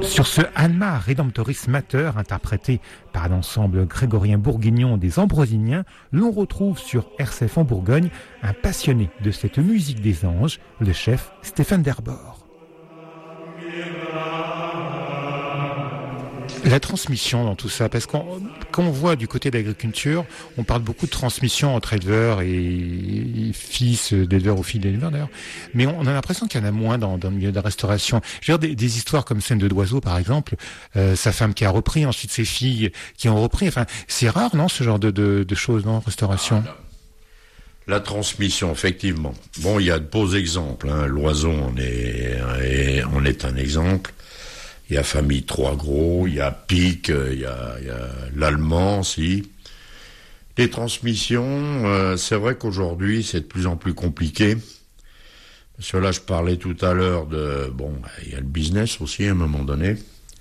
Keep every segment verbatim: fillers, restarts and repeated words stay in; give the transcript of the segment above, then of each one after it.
Sur ce Alma Redemptoris Mater, interprété par l'ensemble grégorien bourguignon des Ambrosiniens, l'on retrouve sur R C F en Bourgogne un passionné de cette musique des anges, le chef Stéphane Derbord. La transmission dans tout ça, parce qu'on quand on voit du côté de l'agriculture, on parle beaucoup de transmission entre éleveurs et, et fils d'éleveurs ou filles d'éleveurs d'ailleurs, mais on a l'impression qu'il y en a moins dans, dans le milieu de la restauration. Je veux dire, des, des histoires comme celle de Doiseau par exemple, euh, sa femme qui a repris, ensuite ses filles qui ont repris, enfin c'est rare non ce genre de, de, de choses dans la restauration. Ah, la, la transmission effectivement. Bon, il y a de beaux exemples, hein. Loiseau en est, est, en est un exemple. Il y a Famille Trois Gros, il y a Pic, il y a, il y a l'Allemand aussi. Les transmissions, euh, c'est vrai qu'aujourd'hui, c'est de plus en plus compliqué. Parce que là, je parlais tout à l'heure de... Bon, il y a le business aussi, à un moment donné.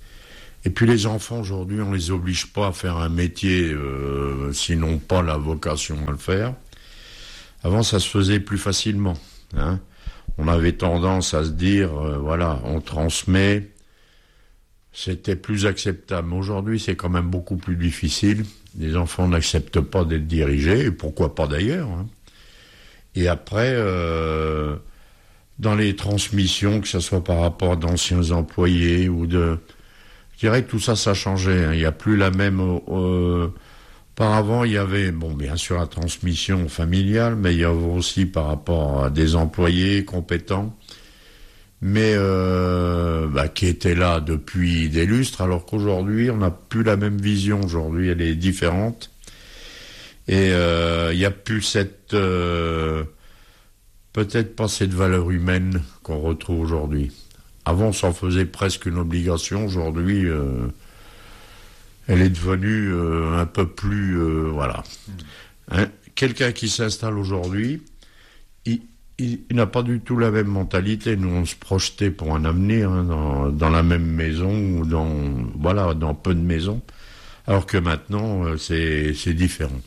Et puis les enfants, aujourd'hui, on les oblige pas à faire un métier, euh, s'ils n'ont pas la vocation à le faire. Avant, ça se faisait plus facilement, hein. On avait tendance à se dire, euh, voilà, on transmet... C'était plus acceptable. Aujourd'hui, c'est quand même beaucoup plus difficile. Les enfants n'acceptent pas d'être dirigés, et pourquoi pas d'ailleurs, hein. Et après, euh, dans les transmissions, que ce soit par rapport à d'anciens employés ou de... Je dirais que tout ça, ça a changé, hein. Il n'y a plus la même... Euh, auparavant, il y avait, bon, bien sûr, la transmission familiale, mais il y avait aussi par rapport à des employés compétents, mais euh, bah, qui était là depuis des lustres, alors qu'aujourd'hui, on n'a plus la même vision. Aujourd'hui, elle est différente. Et il euh, n'y a plus cette... Euh, peut-être pas cette valeur humaine qu'on retrouve aujourd'hui. Avant, ça en faisait presque une obligation. Aujourd'hui, euh, elle est devenue euh, un peu plus... Euh, voilà. Hein, quelqu'un qui s'installe aujourd'hui, il... Il, il n'a pas du tout la même mentalité. Nous, on se projetait pour un avenir, hein, dans, dans la même maison ou dans, voilà, dans peu de maisons. Alors que maintenant, euh, c'est, c'est différent.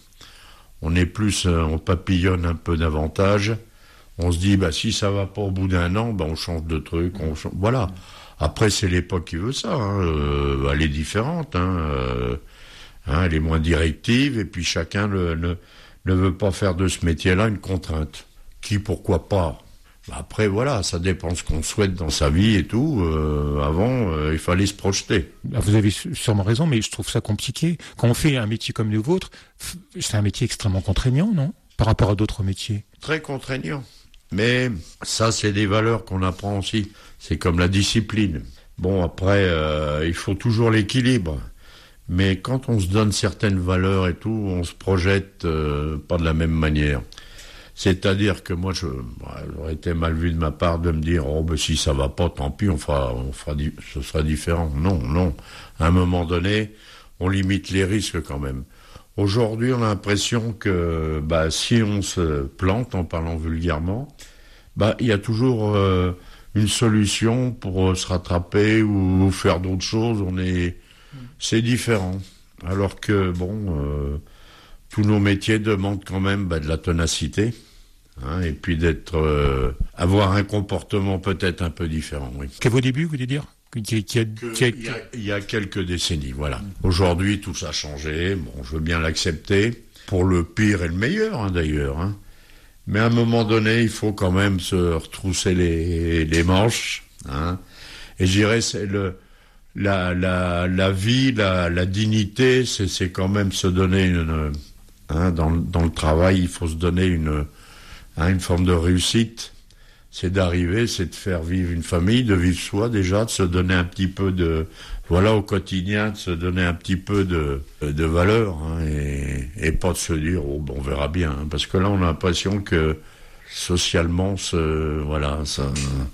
On est plus, euh, on papillonne un peu davantage. On se dit, bah, si ça va pas au bout d'un an, bah, on change de truc, on change, voilà. Après, c'est l'époque qui veut ça, hein. Euh, elle est différente, hein. Euh, hein, elle est moins directive, et puis chacun le, ne, ne veut pas faire de ce métier-là une contrainte. Qui, pourquoi pas. Après, voilà, ça dépend ce qu'on souhaite dans sa vie et tout. Euh, avant, euh, il fallait se projeter. Vous avez sûrement raison, mais je trouve ça compliqué. Quand on fait un métier comme le vôtre, c'est un métier extrêmement contraignant, non ? Par rapport à d'autres métiers. Très contraignant. Mais ça, c'est des valeurs qu'on apprend aussi. C'est comme la discipline. Bon, après, euh, il faut toujours l'équilibre. Mais quand on se donne certaines valeurs et tout, on se projette euh, pas de la même manière. C'est-à-dire que moi, je, bah, j'aurais été mal vu de ma part de me dire, oh, ben, si ça va pas, tant pis, on fera, on fera, ce sera différent. Non, non. À un moment donné, on limite les risques quand même. Aujourd'hui, on a l'impression que, bah, si on se plante, en parlant vulgairement, bah, il y a toujours euh, une solution pour euh, se rattraper ou, ou faire d'autres choses. On est, c'est différent. Alors que, bon, euh, tous nos métiers demandent quand même, bah, de la ténacité. Hein, et puis d'être, euh, avoir un comportement peut-être un peu différent, oui. Qu'à vos débuts, vous voulez dire qui, qui a, qui a... Il, y a, il y a quelques décennies, voilà. Mmh. Aujourd'hui, tout ça a changé. Bon, je veux bien l'accepter. Pour le pire et le meilleur, hein, d'ailleurs. Hein. Mais à un moment donné, il faut quand même se retrousser les, les manches. Hein. Et je dirais, c'est le, la, la, la vie, la, la dignité, c'est, c'est quand même se donner une... Hein, dans, dans le travail, il faut se donner une... Hein, une forme de réussite, c'est d'arriver, c'est de faire vivre une famille, de vivre soi déjà, de se donner un petit peu de, voilà, au quotidien, de se donner un petit peu de, de valeur, hein, et, et pas de se dire, oh, bon, on verra bien, hein, parce que là, on a l'impression que socialement, ce, voilà, ça,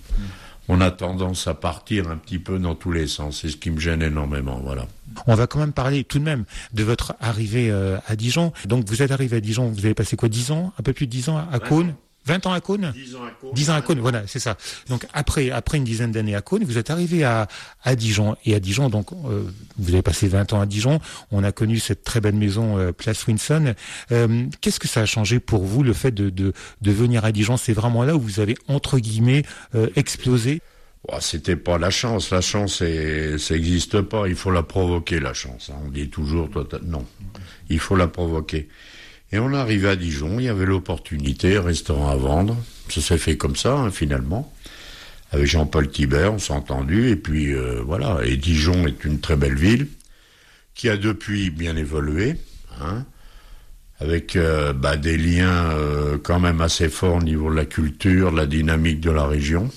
on a tendance à partir un petit peu dans tous les sens, c'est ce qui me gêne énormément, voilà. On va quand même parler tout de même de votre arrivée euh, à Dijon. Donc vous êtes arrivé à Dijon, vous avez passé quoi, dix ans, un peu plus de dix ans à Cône ? vingt ans à Cône ? dix ans à Cône. dix ans à Cône, voilà, c'est ça. Donc après, après une dizaine d'années à Cône, vous êtes arrivé à, à Dijon. Et à Dijon, donc, euh, vous avez passé vingt ans à Dijon. On a connu cette très belle maison, euh, Place Winson. Euh, qu'est-ce que ça a changé pour vous, le fait de, de, de venir à Dijon ? C'est vraiment là où vous avez, entre guillemets, euh, explosé ? Oh, c'était pas la chance. La chance, c'est, ça n'existe pas. Il faut la provoquer, la chance. On dit toujours, toi, non. Il faut la provoquer. Et on est arrivé à Dijon. Il y avait l'opportunité, restaurant à vendre. Ça s'est fait comme ça, hein, finalement. Avec Jean-Paul Thibert, on s'est entendu. Et puis, euh, voilà. Et Dijon est une très belle ville qui a depuis bien évolué, hein. Avec euh, bah, des liens euh, quand même assez forts au niveau de la culture, de la dynamique de la région.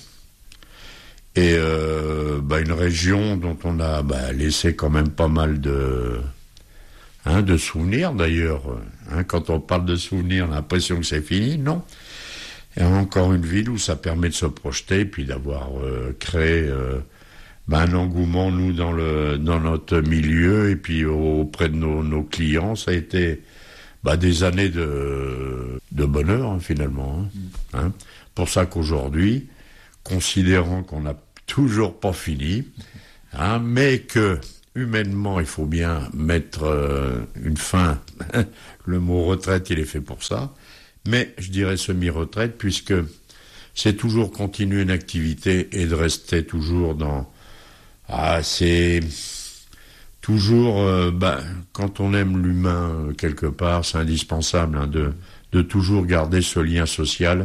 Et euh, bah, une région dont on a bah, laissé quand même pas mal de, hein, de souvenirs d'ailleurs. Hein, quand on parle de souvenirs, on a l'impression que c'est fini, non. Et encore une ville où ça permet de se projeter, puis d'avoir euh, créé euh, bah, un engouement, nous, dans, le, dans notre milieu, et puis auprès de nos, nos clients, ça a été... Bah, des années de, de bonheur, hein, finalement. Hein. Hein. Pour ça qu'aujourd'hui, considérant qu'on n'a toujours pas fini, hein, mais que, humainement, il faut bien mettre euh, une fin. Le mot retraite, il est fait pour ça. Mais, je dirais semi-retraite, puisque c'est toujours continuer une activité et de rester toujours dans... Ah, c'est... Toujours, euh, bah, quand on aime l'humain, euh, quelque part, c'est indispensable hein, de, de toujours garder ce lien social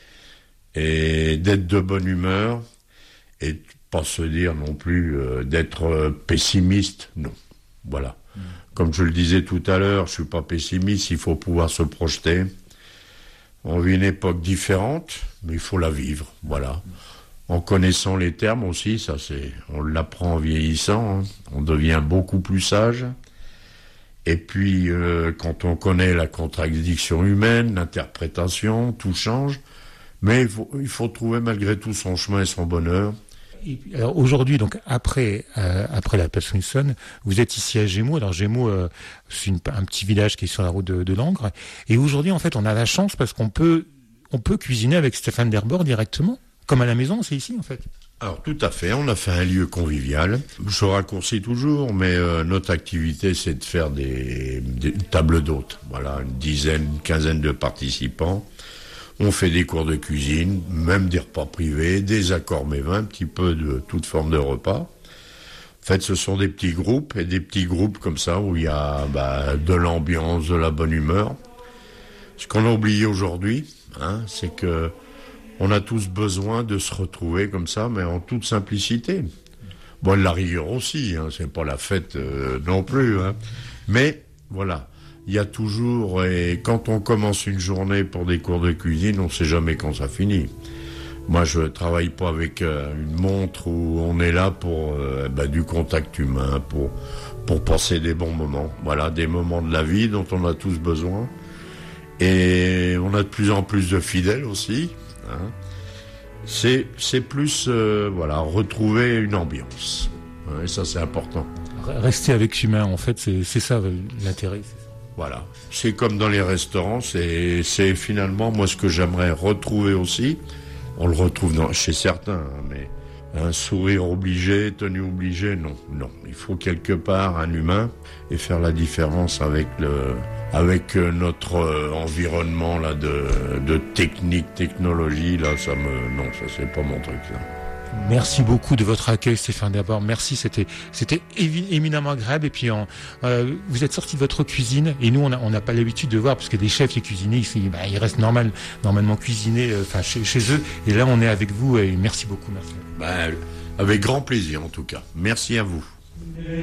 et d'être de bonne humeur et pas se dire non plus euh, d'être euh, pessimiste, non. Voilà. Mmh. Comme je le disais tout à l'heure, je suis pas pessimiste, il faut pouvoir se projeter. On vit une époque différente, mais il faut la vivre, voilà. Mmh. En connaissant les termes aussi, ça c'est, on l'apprend en vieillissant, hein. On devient beaucoup plus sage. Et puis, euh, quand on connaît la contradiction humaine, l'interprétation, tout change. Mais il faut, il faut trouver malgré tout son chemin et son bonheur. Et puis, alors aujourd'hui, donc après euh, après la place Wilson, vous êtes ici à Gémeaux. Alors Gémeaux, euh, c'est une, un petit village qui est sur la route de, de Langres. Et aujourd'hui, en fait, on a la chance parce qu'on peut on peut cuisiner avec Stéphane Derbord directement. Comme à la maison, c'est ici en fait. Alors tout à fait, on a fait un lieu convivial. Je raccourcis toujours, mais euh, notre activité c'est de faire des, des tables d'hôtes. Voilà, une dizaine, une quinzaine de participants. On fait des cours de cuisine, même des repas privés, des accords mévins, un petit peu de toute forme de repas. En fait, ce sont des petits groupes, et des petits groupes comme ça où il y a bah, de l'ambiance, de la bonne humeur. Ce qu'on a oublié aujourd'hui, hein, c'est que on a tous besoin de se retrouver comme ça, mais en toute simplicité. Bon, la rigueur aussi, hein, c'est pas la fête euh, non plus. Hein. Mais voilà, il y a toujours, et quand on commence une journée pour des cours de cuisine, on sait jamais quand ça finit. Moi, je travaille pas avec euh, une montre où on est là pour euh, bah, du contact humain, pour pour passer des bons moments. Voilà, des moments de la vie dont on a tous besoin. Et on a de plus en plus de fidèles aussi. Hein. C'est, c'est plus euh, voilà, retrouver une ambiance. Hein, et ça, c'est important. Rester avec l'humain, en fait, c'est, c'est ça l'intérêt. C'est ça. Voilà. C'est comme dans les restaurants, c'est, c'est finalement, moi, ce que j'aimerais retrouver aussi. On le retrouve dans, chez certains, hein, mais un sourire obligé, tenue obligée, non. Non. Il faut quelque part un humain et faire la différence avec le... avec notre euh, environnement là de, de technique, technologie, là, ça me, non, ça c'est pas mon truc. Là. Merci beaucoup de votre accueil, Stéphane Derbord. Merci, c'était, c'était évi- éminemment agréable. Et puis, en, euh, vous êtes sorti de votre cuisine, et nous, on n'a on a pas l'habitude de voir, parce que des chefs qui cuisinent, ils, bah, ils restent normal, normalement cuisinés, enfin, euh, chez, chez eux. Et là, on est avec vous, et merci beaucoup, merci. Ben, avec grand plaisir, en tout cas. Merci à vous.